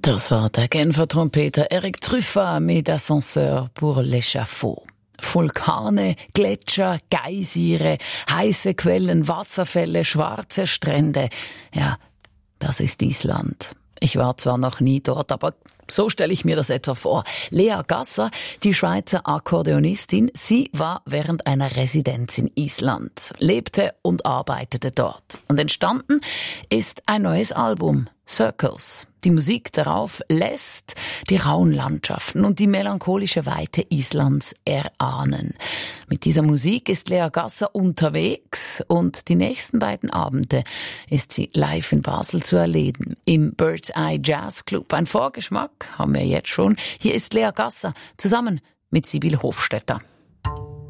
Das war der Genfer Trompeter Eric Truffat mit Ascenseur pour l'échafaud. Vulkane, Gletscher, Geysire, heiße Quellen, Wasserfälle, schwarze Strände. Ja, das ist Island. Ich war zwar noch nie dort, aber so stelle ich mir das etwa vor. Lea Gasser, die Schweizer Akkordeonistin, sie war während einer Residenz in Island, lebte und arbeitete dort. Und entstanden ist ein neues Album, Circles. Die Musik darauf lässt die rauen Landschaften und die melancholische Weite Islands erahnen. Mit dieser Musik ist Lea Gasser unterwegs und die nächsten beiden Abende ist sie live in Basel zu erleben, im Bird's Eye Jazz Club. Ein Vorgeschmack haben wir jetzt schon. Hier ist Lea Gasser zusammen mit Sibyl Hofstetter.